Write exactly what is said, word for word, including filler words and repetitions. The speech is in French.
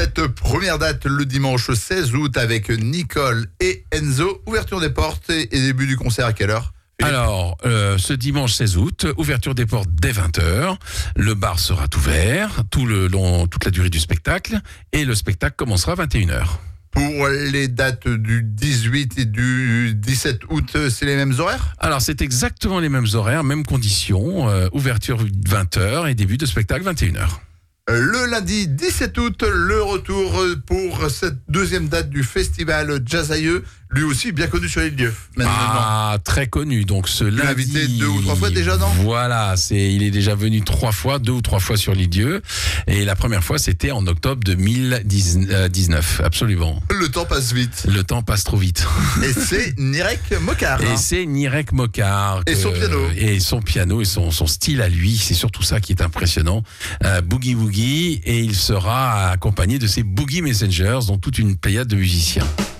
Cette première date le dimanche seize août avec Nicole et Enzo. Ouverture des portes et début du concert à quelle heure ? Alors, euh, ce dimanche seize août, ouverture des portes dès vingt heures. Le bar sera ouvert tout le long, toute la durée du spectacle et le spectacle commencera à vingt et une heures. Pour les dates du dix-huit et du dix-sept août, c'est les mêmes horaires ? Alors, c'est exactement les mêmes horaires, mêmes conditions. Euh, ouverture vingt heures et début de spectacle vingt et une heures. Le lundi dix-sept août, le retour pour cette deuxième date du festival Jazz-Aïeux, lui aussi bien connu sur l'île d'Yeu. Ah, très connu. Donc ce lundi. Invité deux ou trois fois déjà, non ? Voilà, c'est, il est déjà venu trois fois, deux ou trois fois sur l'île d'Yeu. Et la première fois, c'était en octobre deux mille dix-neuf. Absolument. Le temps passe vite. Le temps passe trop vite. Et c'est Nirek Mokar. Et c'est Nirek Mokar. Et son piano. Et son piano et son, son style à lui. C'est surtout ça qui est impressionnant. Euh, Boogie Woogie. Et il sera accompagné de ses Boogie Messengers, dont toute une pléiade de musiciens.